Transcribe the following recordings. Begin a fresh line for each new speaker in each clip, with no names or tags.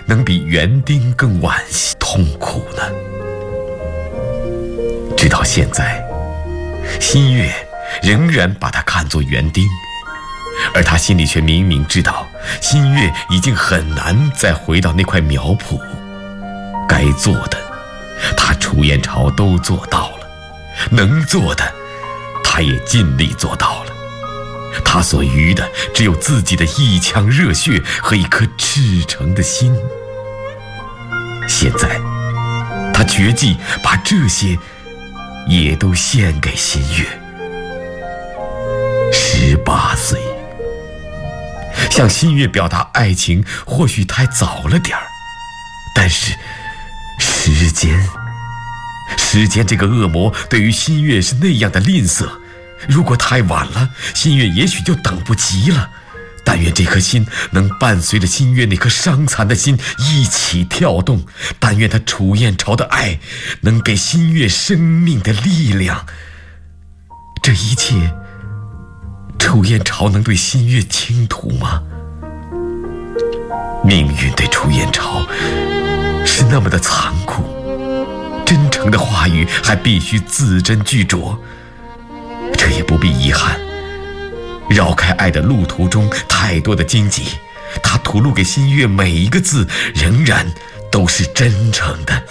能比园丁更惋惜痛苦呢？直到现在，新月仍然把他看作园丁，而他心里却明明知道，新月已经很难再回到那块苗圃。该做的，他楚燕朝都做到了；能做的，他也尽力做到了。他所余的，只有自己的一腔热血和一颗赤诚的心。现在，他决计把这些也都献给新月。18岁，向新月表达爱情或许太早了点儿，但是时间这个恶魔对于新月是那样的吝啬，如果太晚了，新月也许就等不及了。但愿这颗心能伴随着新月那颗伤残的心一起跳动，但愿他楚燕朝的爱能给新月生命的力量。这一切，楚燕朝能对新月倾吐吗？命运对楚燕朝是那么的残酷，真诚的话语还必须字斟句酌。这也不必遗憾，绕开爱的路途中太多的荆棘，他吐露给新月每一个字仍然都是真诚的。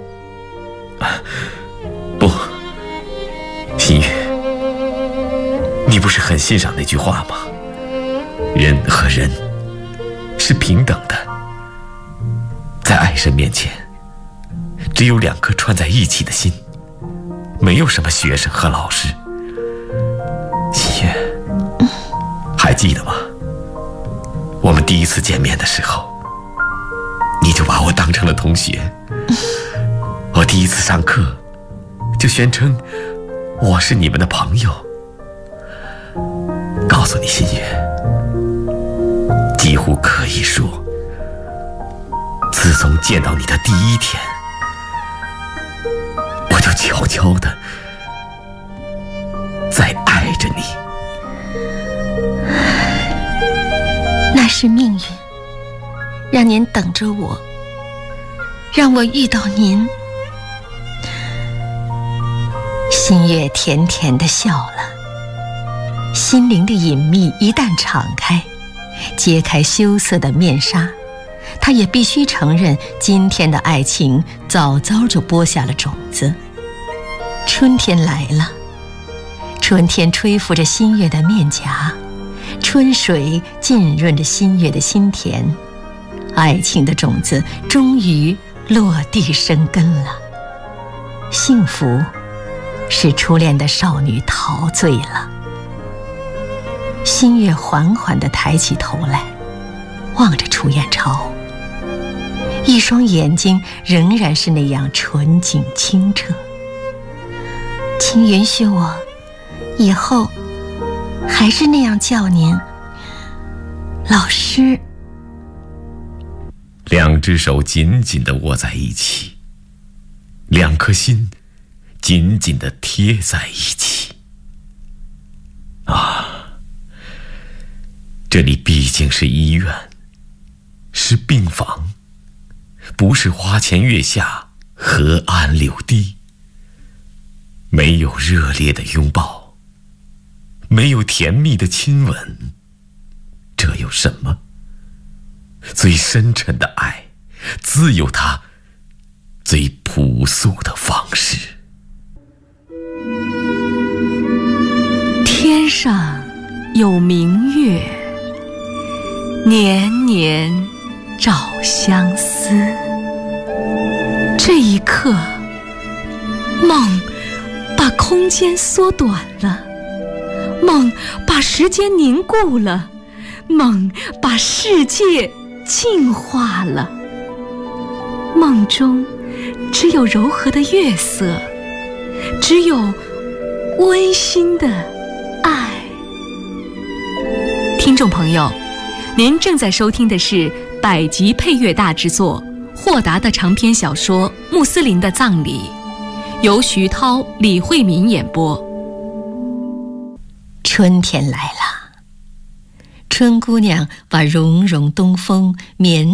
不，新月，你不是很欣赏那句话吗？人和人是平等的，在爱神面前，只有两颗串在一起的心，没有什么学生和老师。新月，还记得吗？我们第一次见面的时候，你就把我当成了同学。我第一次上课，就宣称我是你们的朋友。告诉你，新月，几乎可以说，自从见到你的第一天，我就悄悄地在爱着你。
那是命运，让您等着我，让我遇到您。新月甜甜地笑了，心灵的隐秘一旦敞开，揭开羞涩的面纱，他也必须承认，今天的爱情早早就播下了种子。春天来了，春天吹拂着新月的面颊，春水浸润着新月的心田，爱情的种子终于落地生根了。幸福使初恋的少女陶醉了。新月缓缓地抬起头来，望着楚燕朝，一双眼睛仍然是那样纯净清澈。请允许我以后还是那样叫您老师。
两只手紧紧地握在一起，两颗心紧紧地贴在一起。这里毕竟是医院，是病房，不是花前月下，河岸柳堤。没有热烈的拥抱，没有甜蜜的亲吻，这有什么？最深沉的爱，自有它最朴素的方式。
天上有明月，年年照相思。这一刻，梦把空间缩短了，梦把时间凝固了，梦把世界净化了。梦中只有柔和的月色，只有温馨的爱。听众朋友，您正在收听的是百集配乐大制作霍达的长篇小说《穆斯林的葬礼》，由徐涛、李慧敏演播。
春天来了，春姑娘把融融东风绵